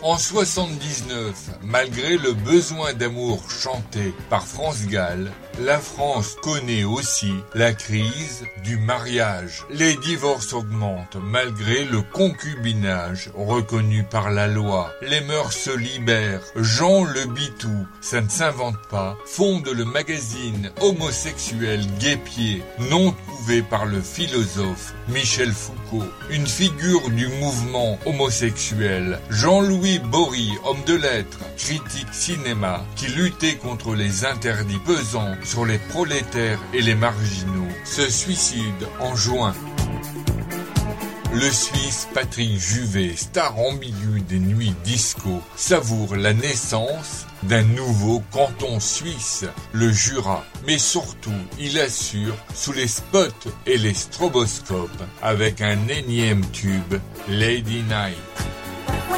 En 79, malgré le besoin d'amour chanté par France Gall, la France connaît aussi la crise du mariage. Les divorces augmentent malgré le concubinage reconnu par la loi. Les mœurs se libèrent. Jean Le Bitou, ça ne s'invente pas, fonde le magazine homosexuel Guépier, nom trouvé par le philosophe Michel Foucault. Une figure du mouvement homosexuel, Jean-Louis Bory, homme de lettres, critique cinéma, qui luttait contre les interdits pesants sur les prolétaires et les marginaux, se suicide en juin. Le Suisse Patrick Juvet, star ambiguë des nuits disco, savoure la naissance d'un nouveau canton suisse, le Jura. Mais surtout, il assure sous les spots et les stroboscopes avec un énième tube, Lady Night.